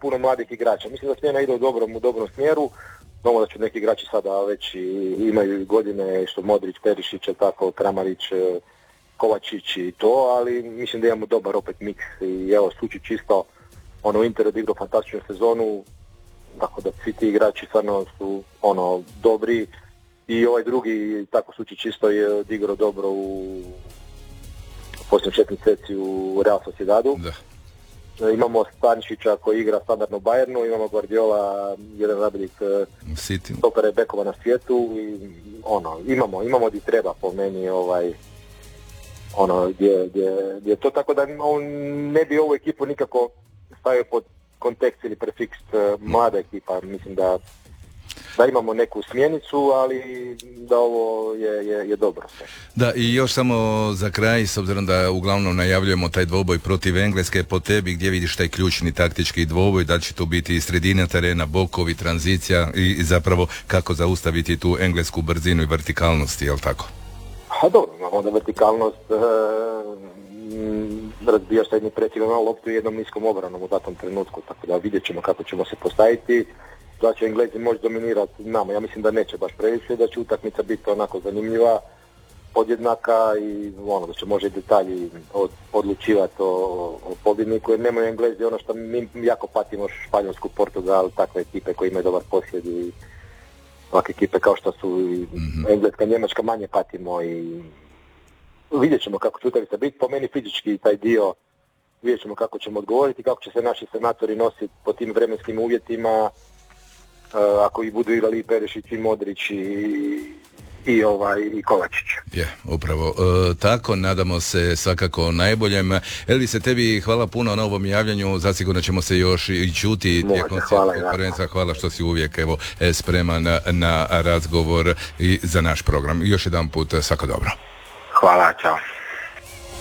puno mladih igrača. Mislim da smjena ide u dobrom smjeru. Znamo da će neki igrači sada već imaju godine, što Modrić, Perišić, tako, Kramarić, Kovačić i to, ali mislim da imamo dobar opet miks i evo Sučić isto Inter odigrao fantastičnu sezonu, tako da svi ti igrači stvarno su dobri i ovaj drugi tako Sučić isto je odigrao dobro u posljednjih 4 mjeseci u Real Sociedadu. Da. Imamo Stanišića koji igra standardno u Bayernu, imamo Guardiola, jedan najboljih stopera i bekova na svijetu i imamo gdje treba po meni gdje to, tako da on ne bi ovu ekipu nikako stavio pod kontekst ili prefiks mlada ekipa. Mislim da imamo neku smjenicu, ali da ovo je dobro. Da, i još samo za kraj, s obzirom da uglavnom najavljujemo taj dvoboj protiv Engleske, po tebi gdje vidiš taj ključni taktički dvoboj, da li će to biti sredina terena, bokovi, tranzicija i zapravo kako zaustaviti tu englesku brzinu i vertikalnost, jel tako? Dobro, onda vertikalnost razbijaš sa jednim predsjednom loptu i jednom niskom obranom u datom trenutku, tako da vidjet ćemo kako ćemo se postaviti. Da će Englezi moći dominirati nama, ja mislim da neće baš previše, da će utakmica biti onako zanimljiva, podjednaka i da će možda i detalji odlučivati o pobjedniku, jer nemaju Englezi ono što mi jako patimo, Španjolsku, Portugal, takve ekipe koje imaju dobar posjed i ovakve ekipe kao što su i Engleska, Njemačka, manje patimo i vidjet ćemo kako će utakmica biti. Po meni fizički taj dio vidjet ćemo kako ćemo odgovoriti, kako će se naši senatori nositi po tim vremenskim uvjetima, ako i budu igrali i Perišić i Modrić i Kovačić. Je, upravo tako, nadamo se svakako najboljem. Elvise, tebi hvala puno na ovom javljanju, zasigurno ćemo se još i čuti tijekom konferencija. Hvala što si uvijek spreman na razgovor i za naš program. Još jedan put svako dobro. Hvala, čao.